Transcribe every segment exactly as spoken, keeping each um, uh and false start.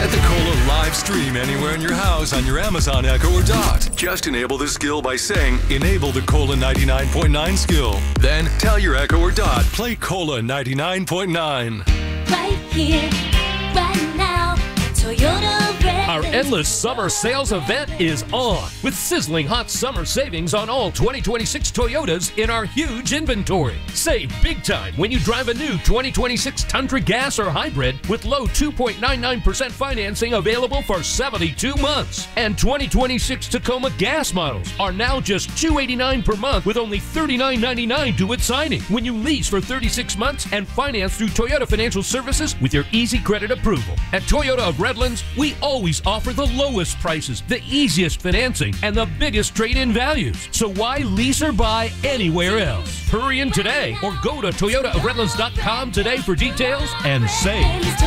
Get the Cola live stream anywhere in your house on your Amazon Echo or Dot. Just enable this skill by saying, enable the Cola ninety-nine point nine skill. Then tell your Echo or Dot, play Cola ninety-nine point nine. Right here, right now, Toyota Redlands. Our endless summer sales event is on with sizzling hot summer savings on all twenty twenty-six Toyotas in our huge inventory. Save big time when you drive a new twenty twenty-six Tundra Gas or Hybrid with low two point nine nine percent financing available for seventy-two months. And twenty twenty-six Tacoma Gas models are now just two hundred eighty-nine dollars per month with only thirty-nine ninety-nine due at signing when you lease for thirty-six months and finance through Toyota Financial Services with your easy credit approval. At Toyota of Redlands, we always offer the lowest prices, the easiest financing, and the biggest trade-in values. So why lease or buy anywhere else? Hurry in today or go to Toyota of Redlands dot com today for details and save.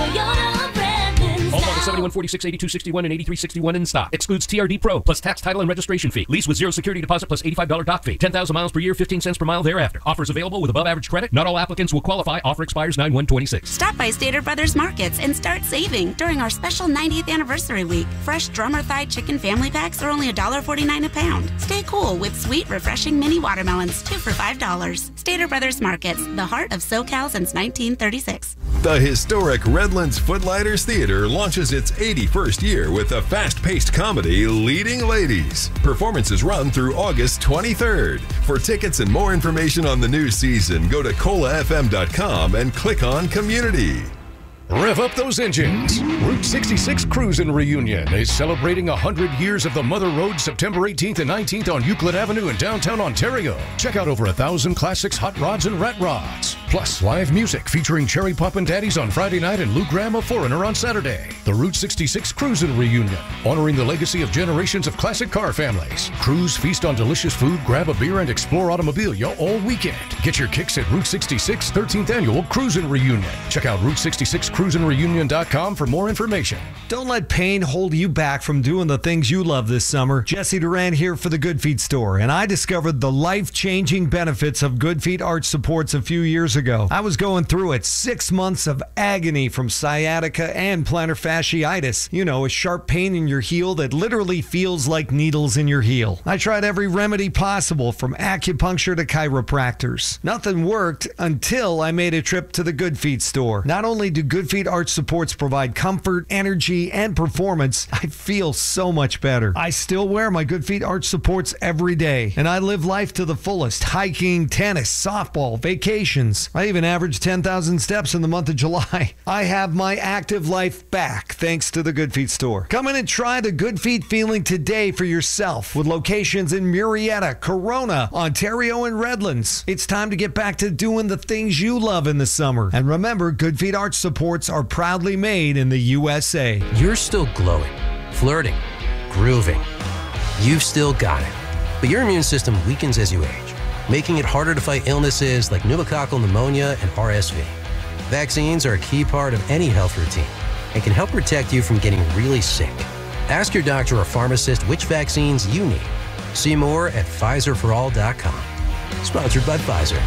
All models seventy-one, forty-six, eighty-two, sixty-one, and eighty-three sixty-one in stock. Excludes T R D Pro plus tax, title, and registration fee. Lease with zero security deposit plus eighty-five dollars dock fee. ten thousand miles per year, fifteen cents per mile thereafter. Offers available with above average credit. Not all applicants will qualify. Offer expires nine one twenty-six. Stop by Stater Brothers Markets and start saving during our special ninetieth anniversary week. Fresh drummer thigh chicken family packs are only one dollar forty-nine a pound. Stay cool with sweet, refreshing mini watermelons, two for five dollars. Stater Brothers Markets, the heart of SoCal since nineteen thirty-six. The historic Redlands Footlighters Theater launches its eighty-first year with the fast-paced comedy Leading Ladies. Performances run through August twenty-third. For tickets and more information on the new season, go to cola f m dot com and click on Community. Rev up those engines. Route sixty-six Cruisin' Reunion is celebrating one hundred years of the Mother Road September eighteenth and nineteenth on Euclid Avenue in downtown Ontario. Check out over a thousand classics, hot rods, and rat rods. Plus, live music featuring Cherry Poppin' Daddies on Friday night and Lou Graham of Foreigner on Saturday. The Route sixty-six Cruisin' Reunion, honoring the legacy of generations of classic car families. Cruise, feast on delicious food, grab a beer, and explore automobilia all weekend. Get your kicks at Route sixty-six thirteenth Annual Cruisin' Reunion. Check out Route sixty-six cruisin reunion dot com for more information. Don't let pain hold you back from doing the things you love this summer. Jesse Duran here for the Good Feet store, and I discovered the life-changing benefits of Good Feet Arch Supports a few years ago. I was going through it, six months of agony from sciatica and plantar fasciitis. You know, a sharp pain in your heel that literally feels like needles in your heel. I tried every remedy possible, from acupuncture to chiropractors. Nothing worked until I made a trip to the Good Feet store. Not only do Good Feet Arch Supports provide comfort, energy, and performance, I feel so much better. I still wear my Good Feet Arch Supports every day, and I live life to the fullest. Hiking, tennis, softball, vacations. I even averaged ten thousand steps in the month of July. I have my active life back thanks to the Good Feet store. Come in and try the Good Feet feeling today for yourself with locations in Murrieta, Corona, Ontario, and Redlands. It's time to get back to doing the things you love in the summer. And remember, Good Feet Arch Supports are proudly made in the U S A. You're still glowing, flirting, grooving. You've still got it. But your immune system weakens as you age, making it harder to fight illnesses like pneumococcal pneumonia and R S V. Vaccines are a key part of any health routine and can help protect you from getting really sick. Ask your doctor or pharmacist which vaccines you need. See more at Pfizer for all dot com. Sponsored by Pfizer.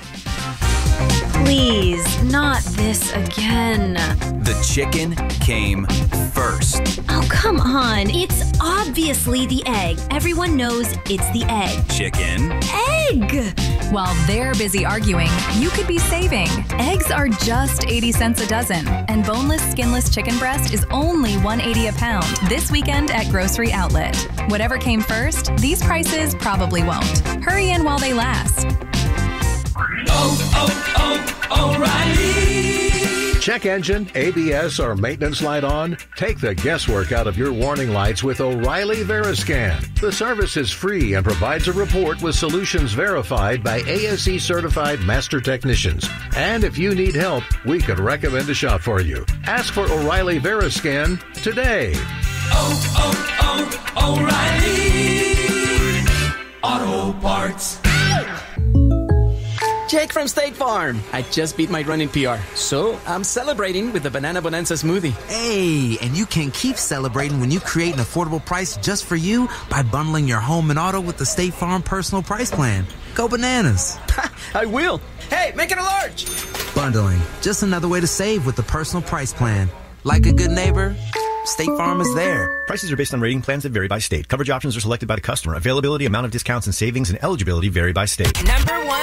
Please, not this again. The chicken came first. Oh, come on. It's obviously the egg. Everyone knows it's the egg. Chicken. Egg! While they're busy arguing, you could be saving. Eggs are just eighty cents a dozen, and boneless, skinless chicken breast is only one dollar eighty a pound this weekend at Grocery Outlet. Whatever came first, these prices probably won't. Hurry in while they last. Oh, oh, O'Reilly! Check engine, A B S, or maintenance light on? Take the guesswork out of your warning lights with O'Reilly Veriscan. The service is free and provides a report with solutions verified by A S E-certified master technicians. And if you need help, we could recommend a shop for you. Ask for O'Reilly Veriscan today. Oh, oh, oh, O'Reilly! Auto Parts. Jake from State Farm. I just beat my running P R, so I'm celebrating with the Banana Bonanza smoothie. Hey, and you can keep celebrating when you create an affordable price just for you by bundling your home and auto with the State Farm Personal Price Plan. Go bananas. I will. Hey, make it a large. Bundling, just another way to save with the Personal Price Plan. Like a good neighbor, State Farm is there. Prices are based on rating plans that vary by state. Coverage options are selected by the customer. Availability, amount of discounts and savings, and eligibility vary by state. Number one